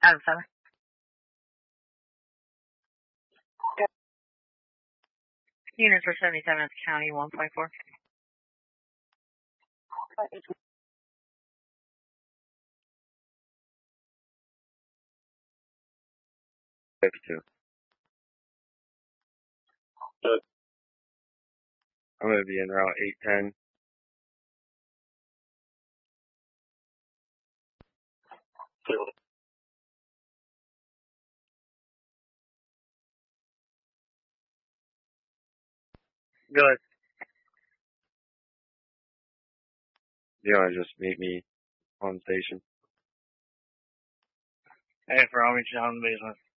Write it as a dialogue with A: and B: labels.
A: Adam 7. Units for 77th County 1.4.
B: 52. I'm going to be in route 810. Good. You want to just meet me on station?
C: Hey, for all me down in the basement.